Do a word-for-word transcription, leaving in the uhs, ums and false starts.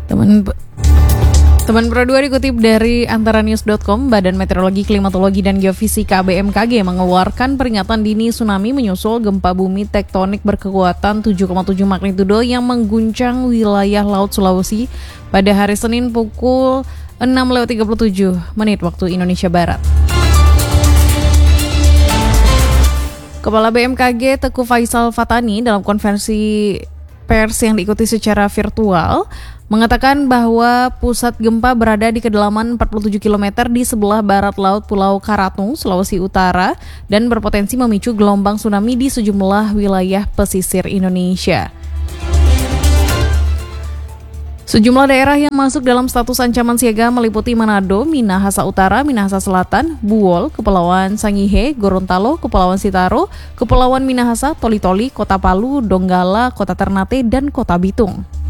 Teman Teman Pro dua dikutip dari antaranews dot com, Badan Meteorologi, Klimatologi, dan Geofisika B M K G mengeluarkan peringatan dini tsunami menyusul gempa bumi tektonik berkekuatan tujuh koma tujuh magnitudo yang mengguncang wilayah Laut Sulawesi pada hari Senin pukul enam lewat tiga puluh tujuh menit waktu Indonesia Barat. Kepala B M K G Teguh Faisal Fatani dalam konferensi pers yang diikuti secara virtual mengatakan bahwa pusat gempa berada di kedalaman empat puluh tujuh kilometer di sebelah barat laut Pulau Karatung, Sulawesi Utara, dan berpotensi memicu gelombang tsunami di sejumlah wilayah pesisir Indonesia. Sejumlah daerah yang masuk dalam status ancaman siaga meliputi Manado, Minahasa Utara, Minahasa Selatan, Buol, Kepulauan Sangihe, Gorontalo, Kepulauan Sitaro, Kepulauan Minahasa, Toli-Toli, Kota Palu, Donggala, Kota Ternate, dan Kota Bitung.